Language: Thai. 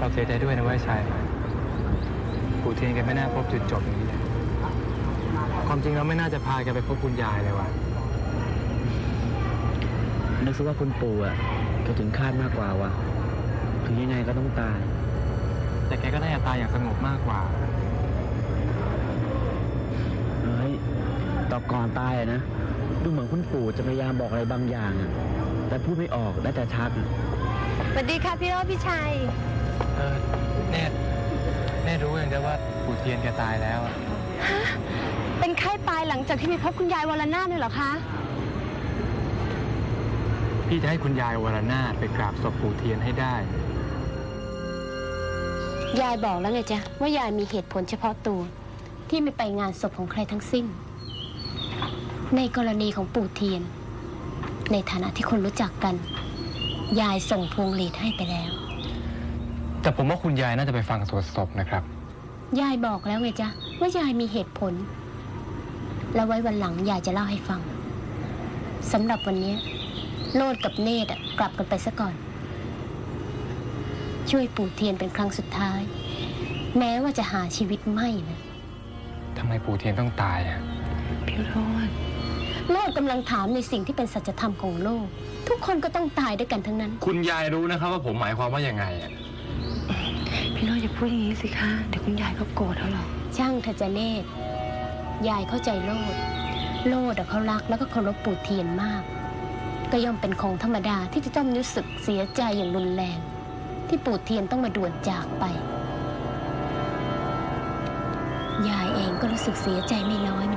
เราเสียใจด้วยนะเว้ยชัยปู่เทียนแกไม่น่าพบจุดจบอย่างนี้เลยความจริงเราไม่น่าจะพาแกไปพบคุณยายเลยว่ะนึกซะว่าคุณปู่จะถึงคาดมากกว่าวะถึงยังไงก็ต้องตายแต่แกก็น่าจะตายอย่างสงบมากกว่าเฮ้ยตอนก่อนตายนะดูเหมือนคุณปู่จะพยายามบอกอะไรบางอย่างแต่พูดไม่ออกได้แต่ชักสวัสดีค่ะพี่โรจน์พี่ชัยเน่รู้เองแต่ว่าปู่เทียนแกตายแล้วฮะเป็นไข้ตายหลังจากที่ไปพบคุณยายวรนาถเนี่ยเหรอคะพี่จะให้คุณยายวรนาถไปกราบศพปู่เทียนให้ได้ยายบอกแล้วไงจ๊ะว่ายายมีเหตุผลเฉพาะตัวที่ไม่ไปงานศพของใครทั้งสิ้นในกรณีของปู่เทียนในฐานะที่คนรู้จักกันยายส่งพวงหลีดให้ไปแล้วแต่ผมว่าคุณยายน่าจะไปฟังสวดศพนะครับยายบอกแล้วไงจ๊ะว่ายายมีเหตุผลแล้วไว้วันหลังยายจะเล่าให้ฟังสำหรับวันนี้โลดกับเนตรกลับกันไปซะก่อนช่วยปู่เทียนเป็นครั้งสุดท้ายแม้ว่าจะหาชีวิตไม่นะทำไมปู่เทียนต้องตายพี่โลดกำลังถามในสิ่งที่เป็นสัจธรรมของโลกทุกคนก็ต้องตายด้วยกันทั้งนั้นคุณยายรู้นะครับว่าผมหมายความว่ายังไงพี่โลดอย่าพูดอย่างนี้สิคะเดี๋ยวคุณยายก็โกรธแล้วหรอกช่างเถอะจ้ะเนตรยายเข้าใจโลดเขารักแล้วก็เคารพปู่เทียนมากก็ย่อมเป็นของธรรมดาที่จะต้องรู้สึกเสียใจอย่างรุนแรงที่ปู่เทียนต้องมาด่วนจากไปยายเองก็รู้สึกเสียใจไม่น้อยเหมือน